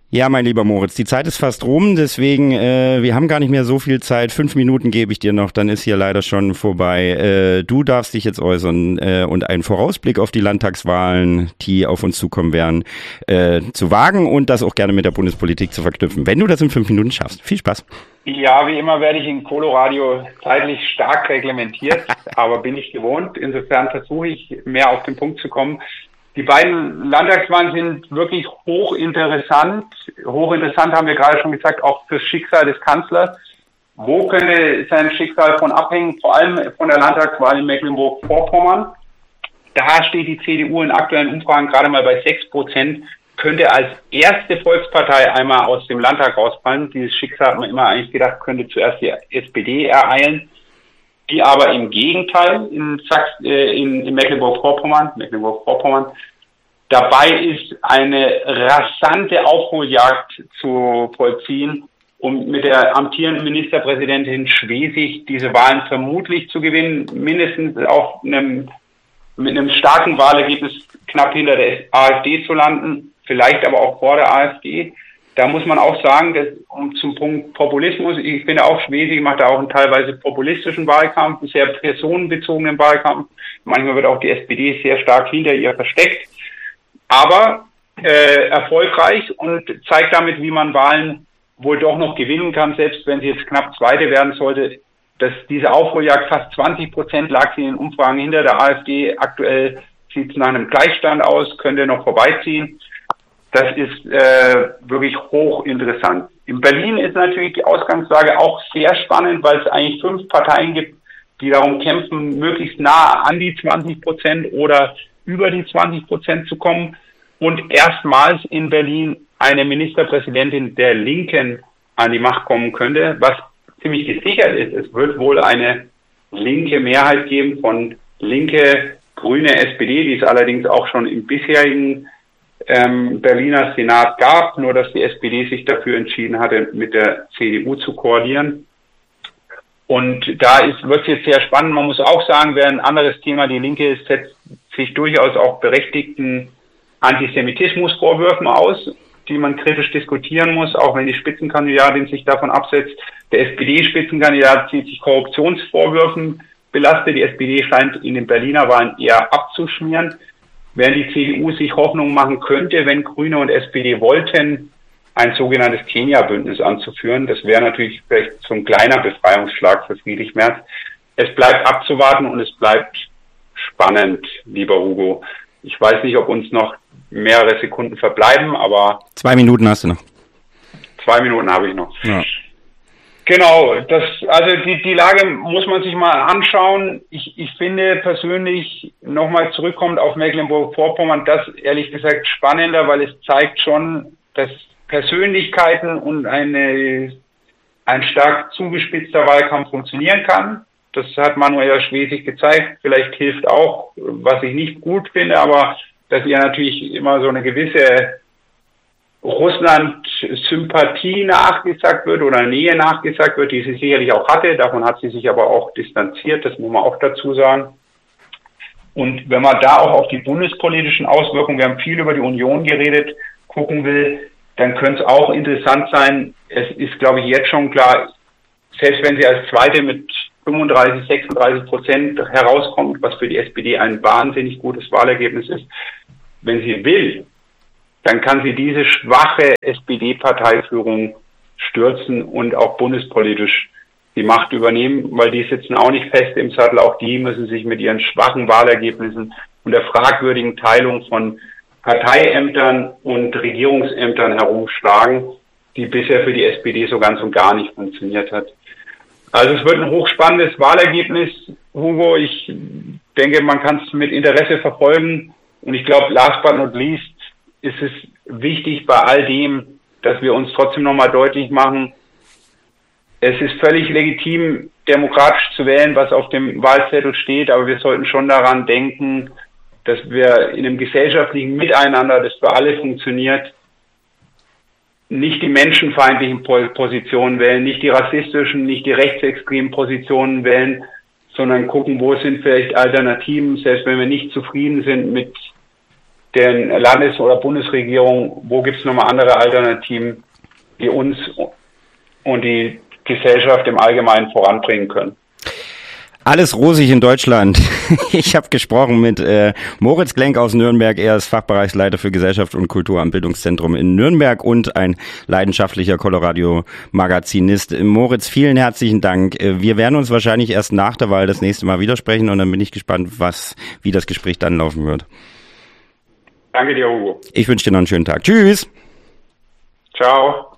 Ja, mein lieber Moritz, die Zeit ist fast rum, deswegen, wir haben gar nicht mehr so viel Zeit. 5 Minuten gebe ich dir noch, dann ist hier leider schon vorbei. Du darfst dich jetzt äußern und einen Vorausblick auf die Landtagswahlen, die auf uns zukommen werden, zu wagen und das auch gerne mit der Bundespolitik zu verknüpfen, wenn du das in 5 Minuten schaffst. Viel Spaß. Ja, wie immer werde ich in Coloradio zeitlich stark reglementiert, aber bin ich gewohnt. Insofern versuche ich, mehr auf den Punkt zu kommen. Die beiden Landtagswahlen sind wirklich hochinteressant. Hochinteressant haben wir gerade schon gesagt, auch fürs Schicksal des Kanzlers. Wo könnte sein Schicksal von abhängen? Vor allem von der Landtagswahl in Mecklenburg-Vorpommern. Da steht die CDU in aktuellen Umfragen gerade mal bei 6%, könnte als erste Volkspartei einmal aus dem Landtag rausfallen. Dieses Schicksal hat man immer eigentlich gedacht, könnte zuerst die SPD ereilen. Die aber im Gegenteil in Mecklenburg-Vorpommern dabei ist, eine rasante Aufholjagd zu vollziehen, um mit der amtierenden Ministerpräsidentin Schwesig diese Wahlen vermutlich zu gewinnen, mindestens auch mit einem starken Wahlergebnis knapp hinter der AfD zu landen, vielleicht aber auch vor der AfD. Da muss man auch sagen, dass zum Punkt Populismus, ich finde auch, Schwesig macht da auch einen teilweise populistischen Wahlkampf, einen sehr personenbezogenen Wahlkampf. Manchmal wird auch die SPD sehr stark hinter ihr versteckt, aber erfolgreich und zeigt damit, wie man Wahlen wohl doch noch gewinnen kann, selbst wenn sie jetzt knapp Zweite werden sollte. Dass diese Aufholjagd fast 20% lag sie in den Umfragen hinter der AfD. Aktuell sieht es nach einem Gleichstand aus, könnte noch vorbeiziehen. Das ist wirklich hochinteressant. In Berlin ist natürlich die Ausgangslage auch sehr spannend, weil es eigentlich 5 Parteien gibt, die darum kämpfen, möglichst nah an die 20% oder über die 20% zu kommen. Und erstmals in Berlin eine Ministerpräsidentin der Linken an die Macht kommen könnte, was ziemlich gesichert ist. Es wird wohl eine linke Mehrheit geben von Linke, Grüne, SPD, die es allerdings auch schon im bisherigen Berliner Senat gab, nur dass die SPD sich dafür entschieden hatte, mit der CDU zu koalieren. Und da wird es jetzt sehr spannend. Man muss auch sagen, wäre ein anderes Thema, die Linke setzt sich durchaus auch berechtigten Antisemitismusvorwürfen aus, die man kritisch diskutieren muss, auch wenn die Spitzenkandidatin sich davon absetzt. Der SPD-Spitzenkandidat sieht sich Korruptionsvorwürfen belastet. Die SPD scheint in den Berliner Wahlen eher abzuschmieren. Während die CDU sich Hoffnung machen könnte, wenn Grüne und SPD wollten, ein sogenanntes Kenia-Bündnis anzuführen. Das wäre natürlich vielleicht so ein kleiner Befreiungsschlag für Friedrich Merz. Es bleibt abzuwarten und es bleibt spannend, lieber Hugo. Ich weiß nicht, ob uns noch mehrere Sekunden verbleiben, aber... 2 Minuten hast du noch. 2 Minuten habe ich noch. Ja. Genau, also die Lage muss man sich mal anschauen. Ich finde persönlich, nochmal zurückkommt auf Mecklenburg-Vorpommern, das ehrlich gesagt spannender, weil es zeigt schon, dass Persönlichkeiten und ein stark zugespitzter Wahlkampf funktionieren kann. Das hat Manuela Schwesig gezeigt. Vielleicht hilft auch, was ich nicht gut finde, aber dass ihr natürlich immer so eine gewisse Russland-Sympathie nachgesagt wird oder Nähe nachgesagt wird, die sie sicherlich auch hatte. Davon hat sie sich aber auch distanziert, das muss man auch dazu sagen. Und wenn man da auch auf die bundespolitischen Auswirkungen, wir haben viel über die Union geredet, gucken will, dann könnte es auch interessant sein. Es ist, glaube ich, jetzt schon klar, selbst wenn sie als Zweite mit 35-36% herauskommt, was für die SPD ein wahnsinnig gutes Wahlergebnis ist, wenn sie will, dann kann sie diese schwache SPD-Parteiführung stürzen und auch bundespolitisch die Macht übernehmen, weil die sitzen auch nicht fest im Sattel. Auch die müssen sich mit ihren schwachen Wahlergebnissen und der fragwürdigen Teilung von Parteiämtern und Regierungsämtern herumschlagen, die bisher für die SPD so ganz und gar nicht funktioniert hat. Also es wird ein hochspannendes Wahlergebnis, Hugo. Ich denke, man kann es mit Interesse verfolgen. Und ich glaube, last but not least ist es wichtig bei all dem, dass wir uns trotzdem nochmal deutlich machen, es ist völlig legitim, demokratisch zu wählen, was auf dem Wahlzettel steht, aber wir sollten schon daran denken, dass wir in einem gesellschaftlichen Miteinander, das für alle funktioniert, nicht die menschenfeindlichen Positionen wählen, nicht die rassistischen, nicht die rechtsextremen Positionen wählen, sondern gucken, wo sind vielleicht Alternativen, selbst wenn wir nicht zufrieden sind mit den Landes- oder Bundesregierung, wo gibt es nochmal andere Alternativen, die uns und die Gesellschaft im Allgemeinen voranbringen können. Alles rosig in Deutschland. Ich habe gesprochen mit Moritz Glenk aus Nürnberg. Er ist Fachbereichsleiter für Gesellschaft und Kultur am Bildungszentrum in Nürnberg und ein leidenschaftlicher Coloradio-Magazinist. Moritz, vielen herzlichen Dank. Wir werden uns wahrscheinlich erst nach der Wahl das nächste Mal widersprechen und dann bin ich gespannt, wie das Gespräch dann laufen wird. Danke dir, Hugo. Ich wünsche dir noch einen schönen Tag. Tschüss. Ciao.